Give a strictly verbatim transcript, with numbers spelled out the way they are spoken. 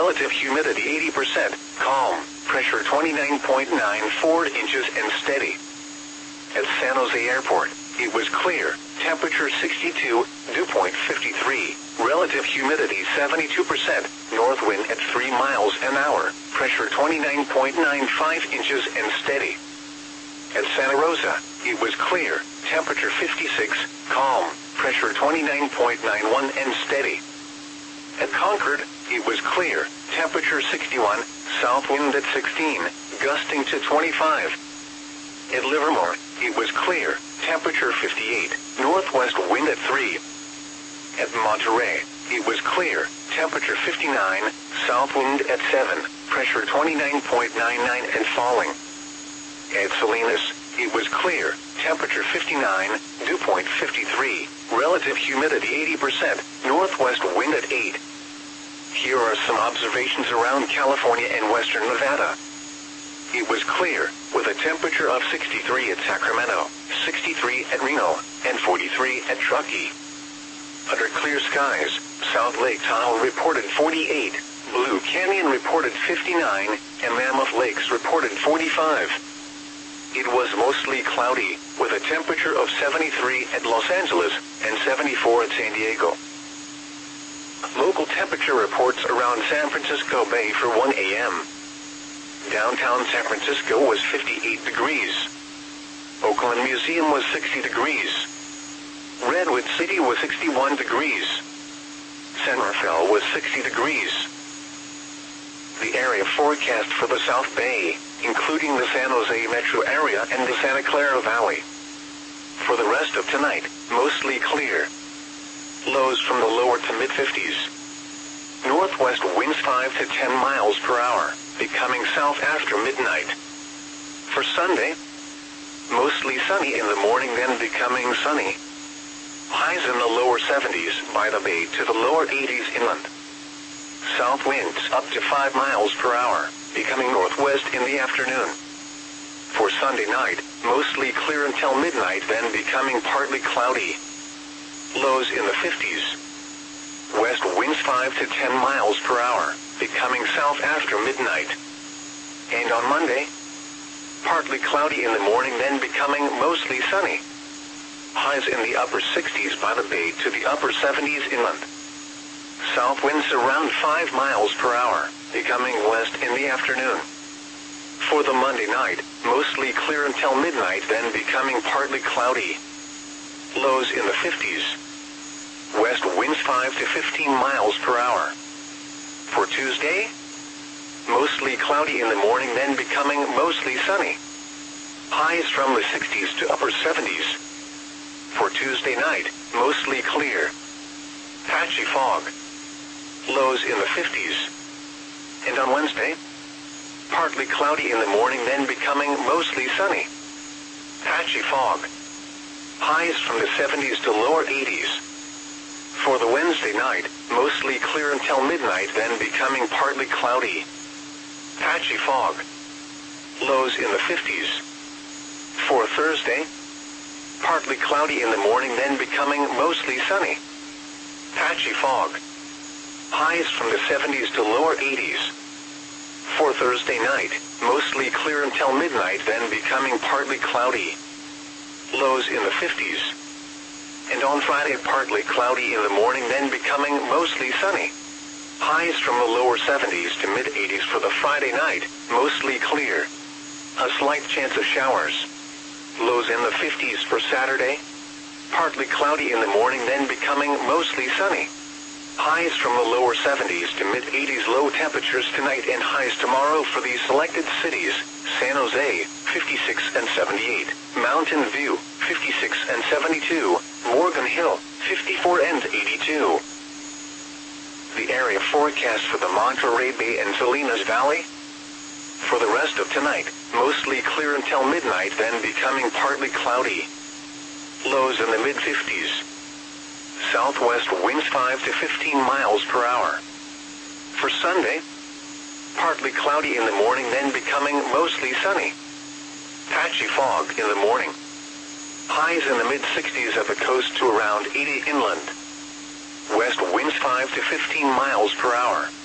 relative humidity eighty percent, calm, pressure twenty-nine point nine four inches and steady. At San Jose Airport, it was clear, temperature sixty-two, dew point fifty-three, relative humidity seventy-two percent, north wind at three miles an hour, pressure twenty-nine point nine five inches and steady. At Santa Rosa, it was clear, temperature fifty-six, calm, pressure twenty-nine point nine one and steady. At Concord, it was clear, temperature sixty-one, south wind at sixteen, gusting to twenty-five. At Livermore, it was clear, temperature fifty-eight, northwest wind at three. At Monterey, it was clear, temperature fifty-nine, south wind at seven, pressure twenty-nine point nine nine and falling. At Salinas, it was clear, temperature fifty-nine, dew point fifty-three, relative humidity eighty percent, northwest wind at eight. Here are some observations around California and western Nevada. It was clear, with a temperature of sixty-three at Sacramento, sixty-three at Reno, and forty-three at Truckee. Under clear skies, South Lake Tahoe reported forty-eight, Blue Canyon reported fifty-nine, and Mammoth Lakes reported forty-five. It was mostly cloudy, with a temperature of seventy-three at Los Angeles and seventy-four at San Diego. Local temperature reports around San Francisco Bay for one A M Downtown San Francisco was fifty-eight degrees. Oakland Museum was sixty degrees. Redwood City was sixty-one degrees. San Rafael was sixty degrees. The area forecast for the South Bay, including the San Jose metro area and the Santa Clara Valley. For the rest of tonight, mostly clear. Lows from the lower to mid-fifties. Northwest winds five to ten miles per hour, becoming south after midnight. For Sunday, mostly sunny in the morning, then becoming sunny. Highs in the lower seventies by the bay to the lower eighties inland. South winds up to five miles per hour, becoming northwest in the afternoon. For Sunday night, mostly clear until midnight, then becoming partly cloudy. Lows in the fifties. West winds five to ten miles per hour, becoming south after midnight. And on Monday, partly cloudy in the morning, then becoming mostly sunny. Highs in the upper sixties by the bay to the upper seventies inland. South winds around five miles per hour, becoming west in the afternoon. For the Monday night, mostly clear until midnight, then becoming partly cloudy. Lows in the fifties. West winds five to fifteen miles per hour. For Tuesday, mostly cloudy in the morning, then becoming mostly sunny. Highs from the sixties to upper seventies. For Tuesday night, mostly clear. Patchy fog. Lows in the fifties. And on Wednesday, partly cloudy in the morning, then becoming mostly sunny. Patchy fog. Highs from the seventies to lower eighties. For the Wednesday night, mostly clear until midnight, then becoming partly cloudy. Patchy fog. Lows in the fifties. For Thursday, partly cloudy in the morning, then becoming mostly sunny. Patchy fog. Highs from the seventies to lower eighties. For Thursday night, mostly clear until midnight, then becoming partly cloudy. Lows in the fifties. And on Friday, partly cloudy in the morning, then becoming mostly sunny. Highs from the lower seventies to mid-eighties for the Friday night, mostly clear. A slight chance of showers. Lows in the fifties for Saturday. Partly cloudy in the morning, then becoming mostly sunny. Highs from the lower seventies to mid-eighties, low temperatures tonight and highs tomorrow for these selected cities: San Jose, fifty-six and seventy-eight, Mountain View, fifty-six and seventy-two, Morgan Hill, fifty-four and eighty-two. The area forecast for the Monterey Bay and Salinas Valley. For the rest of tonight, mostly clear until midnight, then becoming partly cloudy. Lows in the mid-fifties. Southwest winds five to fifteen miles per hour. For Sunday, partly cloudy in the morning, then becoming mostly sunny. Patchy fog in the morning. Highs in the mid-sixties at the coast to around eighty inland. West winds five to fifteen miles per hour.